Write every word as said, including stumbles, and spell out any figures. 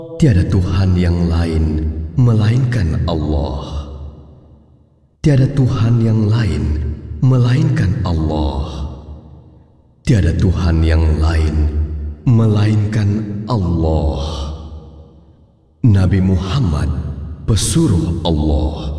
Tiada Tuhan yang lain melainkan Allah. Tiada Tuhan yang lain melainkan Allah. Tiada Tuhan yang lain melainkan Allah. Nabi Muhammad, pesuruh Allah.